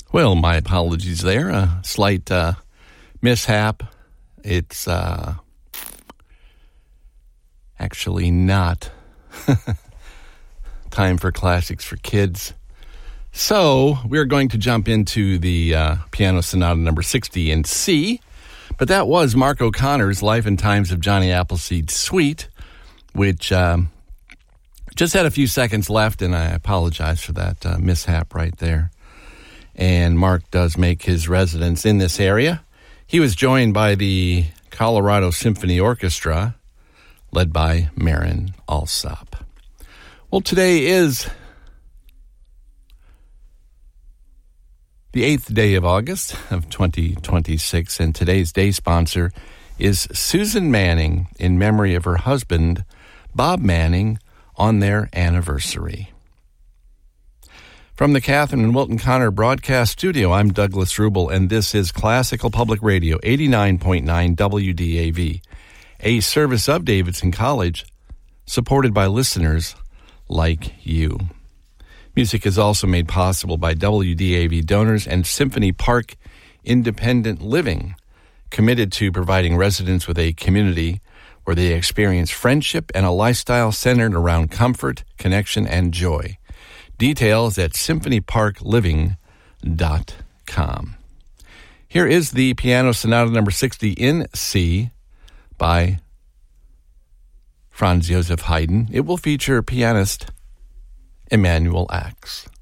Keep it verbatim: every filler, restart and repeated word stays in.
Well, my apologies there. A slight uh, mishap. It's uh, actually not time for classics for kids. So we're going to jump into the uh, Piano Sonata number sixty in C. But that was Mark O'Connor's Life and Times of Johnny Appleseed Suite, which um, just had a few seconds left, and I apologize for that uh, mishap right there. And Mark does make his residence in this area. He was joined by the Colorado Symphony Orchestra, led by Marin Alsop. Well, today is the eighth day of August of twenty twenty-six, and today's day sponsor is Susan Manning in memory of her husband, Bob Manning, on their anniversary. From the Catherine and Wilton Connor Broadcast Studio, I'm Douglas Rubel, and this is Classical Public Radio, eighty-nine point nine W D A V, a service of Davidson College, supported by listeners like you. Music is also made possible by W D A V donors and Symphony Park Independent Living, committed to providing residents with a community where they experience friendship and a lifestyle centered around comfort, connection, and joy. Details at symphony park living dot com. Here is the Piano Sonata number sixty in C by Franz Joseph Haydn. It will feature pianist Emanuel Ax.